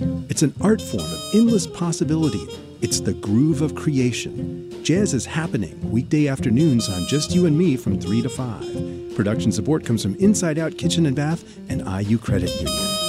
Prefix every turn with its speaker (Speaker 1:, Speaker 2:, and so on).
Speaker 1: It's an art form of endless possibility. It's the groove of creation. Jazz is happening weekday afternoons on Just You and Me from 3 to 5. Production support comes from Inside Out Kitchen and Bath and IU Credit Union.